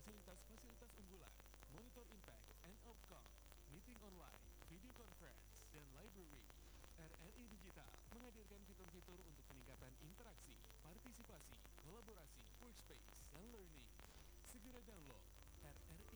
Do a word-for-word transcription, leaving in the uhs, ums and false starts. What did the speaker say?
fasilitas-fasilitas unggulan, monitor impact and outcome, meeting online, video conference, dan library. R R I Digital menghadirkan fitur-fitur untuk peningkatan interaksi, partisipasi, kolaborasi, workspace, dan learning. Segera download R R